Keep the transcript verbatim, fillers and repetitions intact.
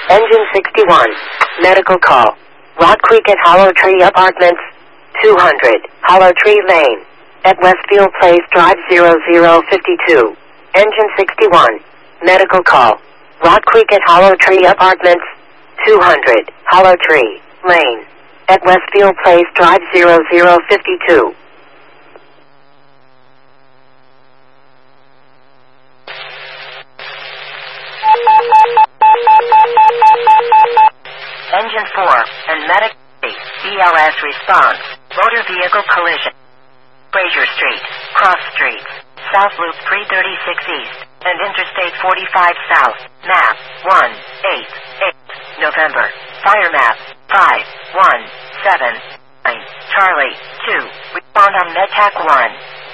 Engine sixty-one. Medical call. Rock Creek at Hollow Tree Apartments. two hundred. Hollow Tree Lane. At Westfield Place Drive zero zero five two. Engine sixty-one. Medical call. Rock Creek at Hollow Tree Apartments. two hundred. Hollow Tree Lane. At Westfield Place Drive zero zero five two. Engine four and Medic B L S response. Motor vehicle collision. Fraser Street, Cross Streets, South Loop three thirty-six East, and Interstate forty-five South. Map one eight eight. November. Fire map five one seven nine. Charlie two. Respond on MedTac one.